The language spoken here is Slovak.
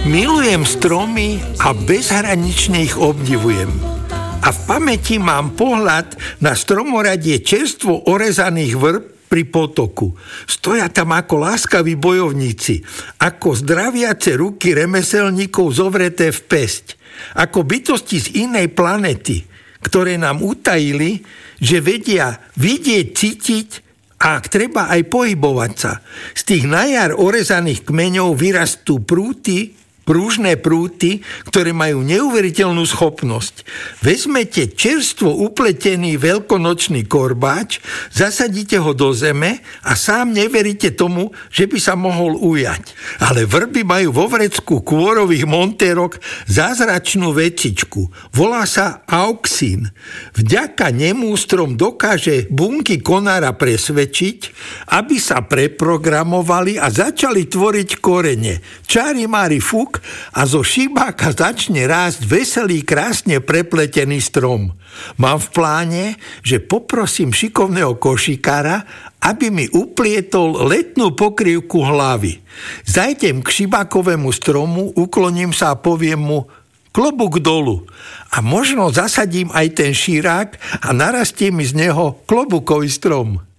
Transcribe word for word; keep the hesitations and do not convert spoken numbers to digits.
Milujem stromy a bezhranične ich obdivujem. A v pamäti mám pohľad na stromoradie čerstvo orezaných vrb pri potoku. Stoja tam ako láskaví bojovníci, ako zdraviace ruky remeselníkov zovreté v pesť, ako bytosti z inej planety, ktoré nám utajili, že vedia vidieť, cítiť a ak treba aj pohybovať sa. Z tých na jar orezaných kmeňov vyrastú prúty, prúžne prúty, ktoré majú neuveriteľnú schopnosť. Vezmete čerstvo upletený veľkonočný korbáč, zasadíte ho do zeme a sám neveríte tomu, že by sa mohol ujať. Ale vrby majú vo vrecku kôrových montérok zázračnú vecičku. Volá sa auxín. Vďaka nemu strom dokáže bunky konára presvedčiť, aby sa preprogramovali a začali tvoriť korene. Čári mári fúk a zo šibáka začne rásť veselý, krásne prepletený strom. Mám v pláne, že poprosím šikovného košikára, aby mi uplietol letnú pokrývku hlavy. Zajdem k šibákovému stromu, ukloním sa a poviem mu klobúk dolu. A možno zasadím aj ten šírák a narastie mi z neho klobúkový strom.